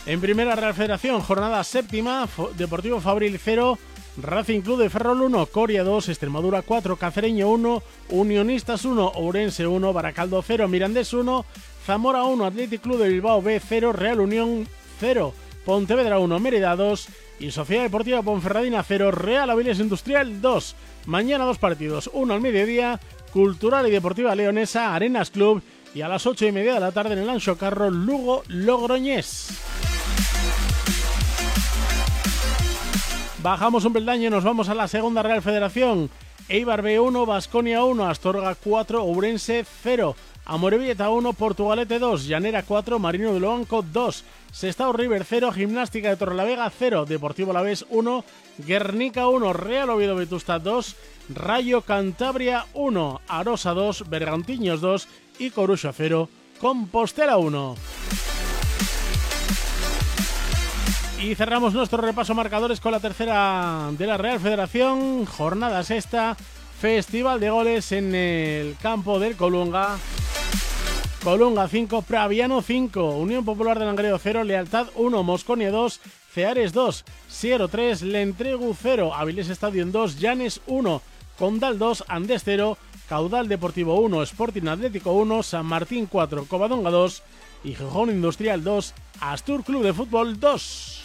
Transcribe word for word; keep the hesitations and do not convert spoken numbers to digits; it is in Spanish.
En primera Real Federación, jornada séptima, Deportivo Fabril cero, Racing Club de Ferrol uno, Coria dos, Extremadura cuatro, Cacereño uno, Unionistas uno, Ourense uno, Baracaldo cero, Mirandés uno, Zamora uno, Athletic Club de Bilbao B cero, Real Unión cero, Pontevedra uno, Mérida dos y Sociedad Deportiva Ponferradina cero, Real Avilés Industrial dos. Mañana dos partidos, uno al mediodía, Cultural y Deportiva Leonesa, Arenas Club, y a las ocho y media de la tarde en el Anxo Carro, Lugo Logroñés. Bajamos un peldaño y nos vamos a la segunda Real Federación. Eibar B uno, Baskonia uno, Astorga cuatro, Ourense cero, Amorebieta uno, Portugalete dos, Llanera cuatro, Marino de Loanco dos, Sestao River cero, Gimnástica de Torrelavega cero, Deportivo Alavés uno, Guernica uno, Real Oviedo Vetusta dos, Rayo Cantabria uno, Arosa dos, Bergantiños dos y Coruxo cero, Compostela uno. Y cerramos nuestro repaso marcadores con la tercera de la Real Federación, jornada sexta, Festival de Goles en el campo del Colunga. Colunga cinco, Praviano cinco, Unión Popular de Langreo cero, Lealtad uno, Mosconia dos, Ceares dos, Siero tres, Lentregu cero, Avilés Stadium dos, Llanes uno, Condal dos, Andés cero, Caudal Deportivo uno, Sporting Atlético uno, San Martín cuatro, Covadonga dos y Gijón Industrial dos, Astur Club de Fútbol dos.